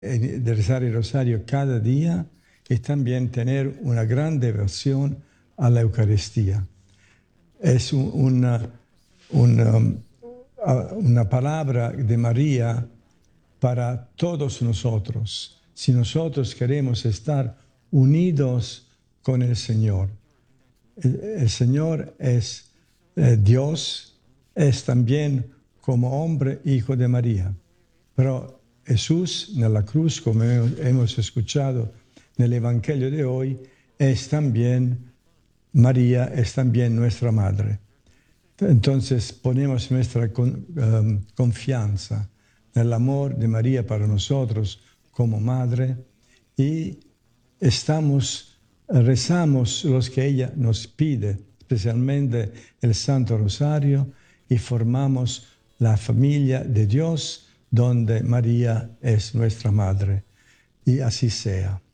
de rezar el rosario cada día y también tener una gran devoción a la Eucaristía. Es una palabra de María para todos nosotros, si nosotros queremos estar unidos con el Señor. El Señor es Dios, es también como hombre hijo de María. Pero Jesús en la cruz, como hemos escuchado en el Evangelio de hoy, es también María, es también nuestra madre. Entonces ponemos nuestra confianza en el amor de María para nosotros como madre y rezamos los que ella nos pide, especialmente el Santo Rosario, y formamos la familia de Dios donde María es nuestra madre. Y así sea.